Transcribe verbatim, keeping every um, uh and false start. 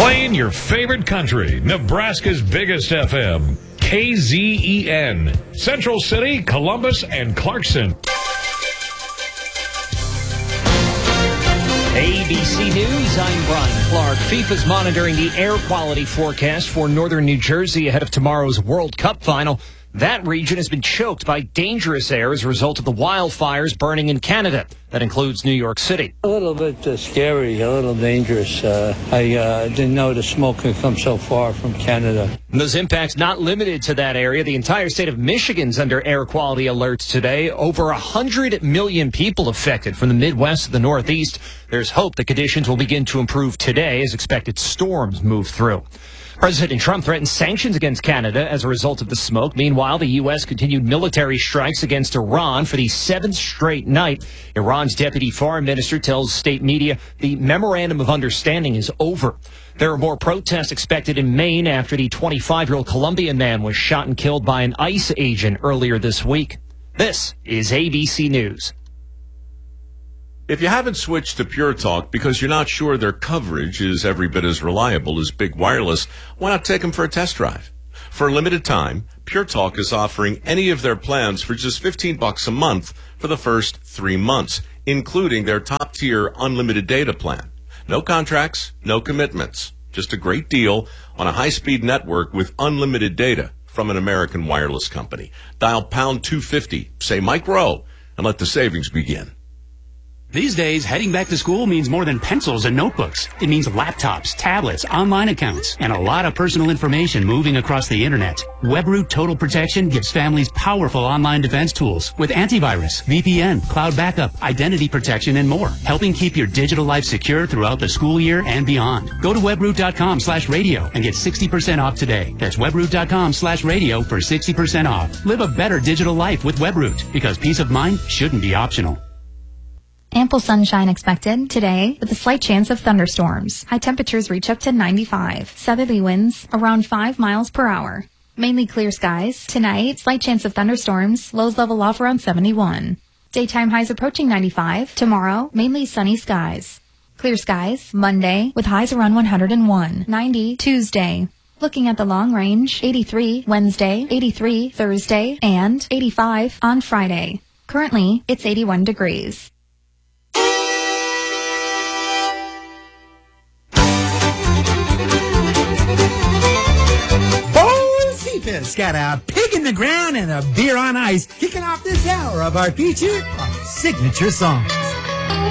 Playing your favorite country, Nebraska's biggest F M, K Z E N, Central City, Columbus, and Clarkson. A B C News, I'm Brian Clark. FIFA's monitoring the air quality forecast for northern New Jersey ahead of tomorrow's World Cup final. That region has been choked by dangerous air as a result of the wildfires burning in Canada. That includes New York City. A little bit uh, scary, a little dangerous. Uh, I uh, didn't know the smoke could come so far from Canada. And those impacts not limited to that area. The entire state of Michigan's under air quality alerts today. Over one hundred million people affected from the Midwest to the Northeast. There's hope the conditions will begin to improve today as expected storms move through. President Trump threatened sanctions against Canada as a result of the smoke. Meanwhile, the U S continued military strikes against Iran for the seventh straight night. Iran's deputy foreign minister tells state media the memorandum of understanding is over. There are more protests expected in Maine after the twenty-five-year-old Colombian man was shot and killed by an ICE agent earlier this week. This is A B C News. If you haven't switched to Pure Talk because you're not sure their coverage is every bit as reliable as Big Wireless, why not take them for a test drive? For a limited time, Pure Talk is offering any of their plans for just fifteen bucks a month for the first three months, including their top-tier unlimited data plan. No contracts, no commitments. Just a great deal on a high-speed network with unlimited data from an American wireless company. Dial pound two fifty, say Mike Rowe, and let the savings begin. These days, heading back to school means more than pencils and notebooks. It means laptops, tablets, online accounts, and a lot of personal information moving across the internet. WebRoot Total Protection gives families powerful online defense tools with antivirus, V P N, cloud backup, identity protection, and more, helping keep your digital life secure throughout the school year and beyond. Go to webroot.com slash radio and get sixty percent off today. That's webroot.com slash radio for sixty percent off. Live a better digital life with WebRoot, because peace of mind shouldn't be optional. Ample sunshine expected today with a slight chance of thunderstorms. High temperatures reach up to ninety-five. Southerly winds around five miles per hour. Mainly clear skies. Tonight, slight chance of thunderstorms. Lows level off around seventy-one. Daytime highs approaching ninety-five. Tomorrow, mainly sunny skies. Clear skies. Monday with highs around one hundred one. ninety Tuesday. Looking at the long range, eighty-three Wednesday, eighty-three Thursday, and eighty-five on Friday. Currently, it's eighty-one degrees. It's got a pig in the ground and a beer on ice, kicking off this hour of our feature on Signature Song.